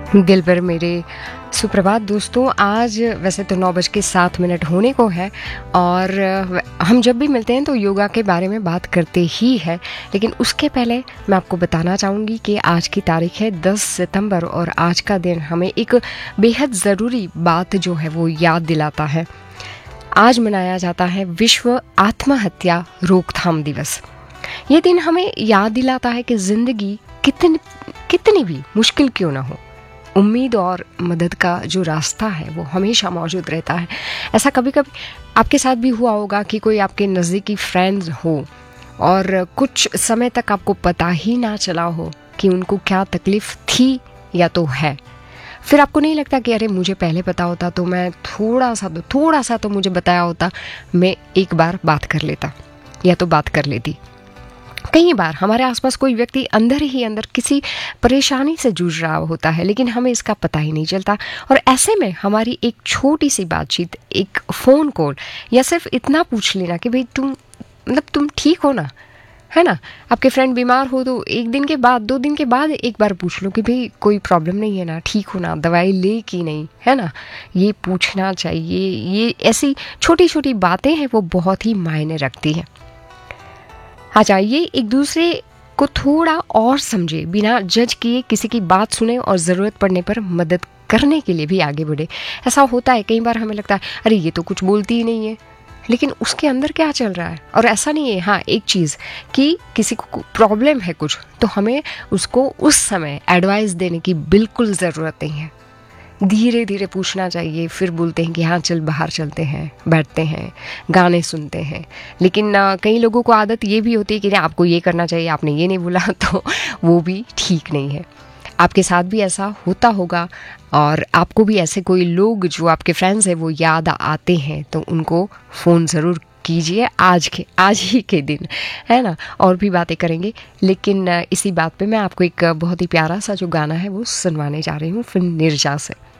दिल पर मेरे सुप्रभात दोस्तों। आज वैसे तो 9:07 होने को है और हम जब भी मिलते हैं तो योगा के बारे में बात करते ही है, लेकिन उसके पहले मैं आपको बताना चाहूँगी कि आज की तारीख है 10 सितंबर और आज का दिन हमें एक बेहद ज़रूरी बात जो है वो याद दिलाता है। आज मनाया जाता है विश्व आत्महत्या रोकथाम दिवस। ये दिन हमें याद दिलाता है कि ज़िंदगी कितनी भी मुश्किल क्यों ना हो, उम्मीद और मदद का जो रास्ता है वो हमेशा मौजूद रहता है। ऐसा कभी कभी आपके साथ भी हुआ होगा कि कोई आपके नज़दीकी फ्रेंड्स हो और कुछ समय तक आपको पता ही ना चला हो कि उनको क्या तकलीफ़ थी या तो है। फिर आपको नहीं लगता कि अरे मुझे पहले पता होता तो मैं थोड़ा सा तो मुझे बताया होता, मैं एक बार बात कर लेता या तो बात कर लेती। कई बार हमारे आसपास कोई व्यक्ति अंदर ही अंदर किसी परेशानी से जूझ रहा होता है, लेकिन हमें इसका पता ही नहीं चलता। और ऐसे में हमारी एक छोटी सी बातचीत, एक फ़ोन कॉल या सिर्फ इतना पूछ लेना कि भाई तुम ठीक हो ना, है ना। आपके फ्रेंड बीमार हो तो 1 दिन के बाद 2 दिन के बाद एक बार पूछ लो कि भाई कोई प्रॉब्लम नहीं है ना, ठीक हो ना, दवाई ले कि नहीं, है ना। ये पूछना चाहिए। ये ऐसी छोटी छोटी बातें हैं वो बहुत ही मायने रखती हैं। आ जाइए एक दूसरे को थोड़ा और समझे, बिना जज किए किसी की बात सुने और ज़रूरत पड़ने पर मदद करने के लिए भी आगे बढ़े। ऐसा होता है कई बार, हमें लगता है अरे ये तो कुछ बोलती ही नहीं है, लेकिन उसके अंदर क्या चल रहा है। और ऐसा नहीं है, हाँ एक चीज़ कि किसी को प्रॉब्लम है कुछ, तो हमें उसको उस समय एडवाइस देने की बिल्कुल ज़रूरत नहीं है। धीरे धीरे पूछना चाहिए। फिर बोलते हैं कि हाँ चल बाहर चलते हैं, बैठते हैं, गाने सुनते हैं। लेकिन कई लोगों को आदत ये भी होती है कि आपको ये करना चाहिए, आपने ये नहीं बोला, तो वो भी ठीक नहीं है। आपके साथ भी ऐसा होता होगा और आपको भी ऐसे कोई लोग जो आपके फ्रेंड्स हैं वो याद आते हैं, तो उनको फ़ोन ज़रूर कीजिए आज ही के दिन, है ना। और भी बातें करेंगे, लेकिन इसी बात पे मैं आपको एक बहुत ही प्यारा सा जो गाना है वो सुनवाने जा रही हूँ फिल्म निर्जा से।